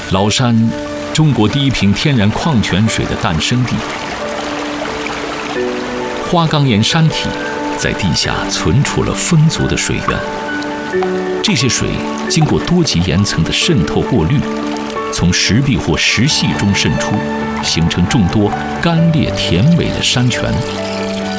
老山，中国第一瓶天然矿泉水的诞生地。花岗岩山体在地下存储了丰足的水源，这些水经过多级岩层的渗透过滤，从石壁或石隙中渗出，形成众多干裂甜美的山泉。